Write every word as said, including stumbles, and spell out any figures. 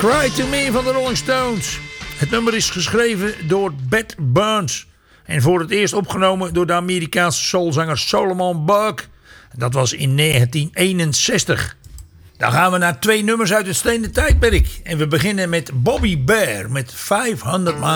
Cry to Me van de Rolling Stones. Het nummer is geschreven door Bette Burns. En voor het eerst opgenomen door de Amerikaanse soulzanger Solomon Burke. Dat was in negentien eenenzestig. Dan gaan we naar twee nummers uit het stenen tijdperk. En we beginnen met Bobby Bare met vijfhonderd miles.